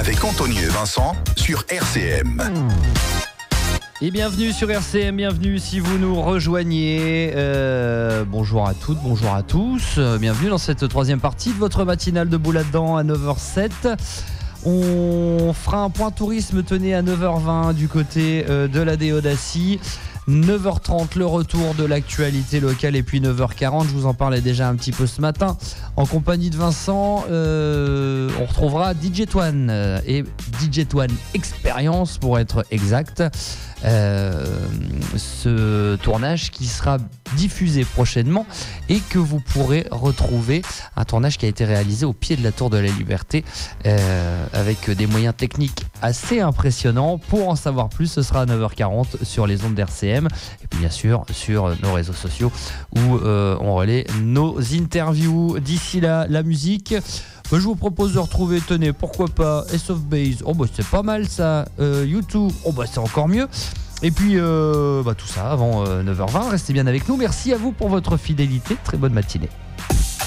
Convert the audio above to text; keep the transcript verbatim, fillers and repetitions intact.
avec Anthony et Vincent sur R C M. Et bienvenue sur R C M, bienvenue si vous nous rejoignez. Euh, bonjour à toutes, bonjour à tous. Bienvenue dans cette troisième partie de votre matinale de Boule là-dedans à neuf heures sept. On fera un point tourisme, tenez, à neuf heures vingt du côté euh, de la Déodacie. neuf heures trente, le retour de l'actualité locale. Et puis neuf heures quarante, je vous en parlais déjà un petit peu ce matin, en compagnie de Vincent, euh, on retrouvera D J Toine euh, et D J Toine Experience pour être exact. Euh, ce tournage qui sera diffusé prochainement et que vous pourrez retrouver, un tournage qui a été réalisé au pied de la Tour de la Liberté euh, avec des moyens techniques assez impressionnants. Pour en savoir plus, ce sera à neuf heures quarante sur les ondes d'R C M et puis bien sûr sur nos réseaux sociaux où euh, on relaie nos interviews. D'ici là, la musique. Je vous propose de retrouver, tenez, pourquoi pas, Ace of Base, oh bah c'est pas mal ça, euh, U deux, oh bah c'est encore mieux. Et puis euh, bah, tout ça avant euh, neuf heures vingt, restez bien avec nous, merci à vous pour votre fidélité, très bonne matinée.